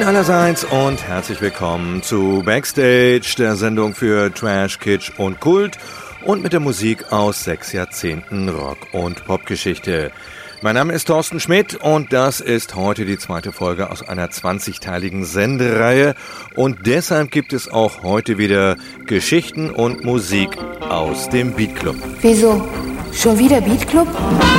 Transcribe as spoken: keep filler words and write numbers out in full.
Moin allerseits und herzlich willkommen zu Backstage, der Sendung für Trash, Kitsch und Kult und mit der Musik aus sechs Jahrzehnten Rock- und Popgeschichte. Mein Name ist Thorsten Schmidt und das ist heute die zweite Folge aus einer zwanzigteiligen Sendereihe und deshalb gibt es auch heute wieder Geschichten und Musik aus dem Beat Club. Wieso? Schon wieder Beat Club?